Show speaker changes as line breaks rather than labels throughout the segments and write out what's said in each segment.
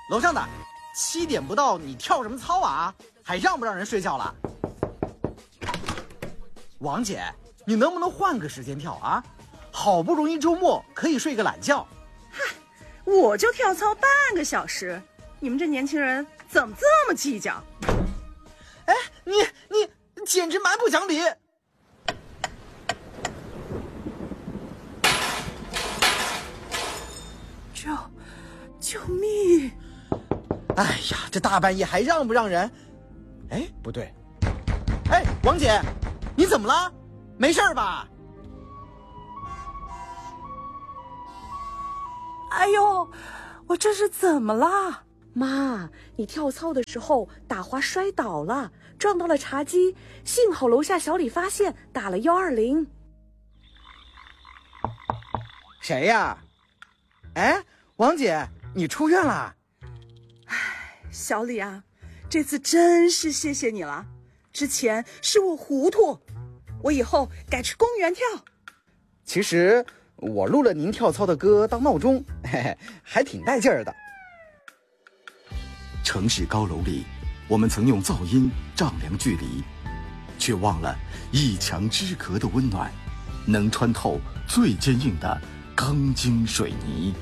楼上的，7点不到，你跳什么操啊？还让不让人睡觉了？王姐，你能不能换个时间跳啊？好不容易周末可以睡个懒觉。
嗨，我就跳操半个小时，你们这年轻人怎么这么计较？
哎，你简直蛮不讲理！
救命！
哎呀，这大半夜还让不让人？哎，不对，哎，王姐，你怎么了？没事吧？
哎呦，我这是怎么了？
妈，你跳操的时候打滑摔倒了，撞到了茶几，幸好楼下小李发现，打了120。
谁呀？哎，王姐，你出院了？
哎，小李啊，这次真是谢谢你了。之前是我糊涂，我以后改去公园跳。
其实我录了您跳操的歌当闹钟，嘿嘿，还挺带劲儿的。
城市高楼里，我们曾用噪音丈量距离，却忘了一墙之隔的温暖，能穿透最坚硬的钢筋水泥。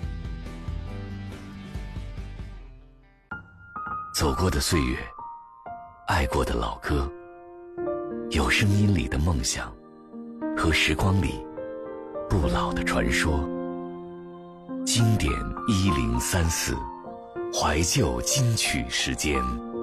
走过的岁月，爱过的老歌，有声音里的梦想，和时光里不老的传说。经典1034，怀旧金曲时间。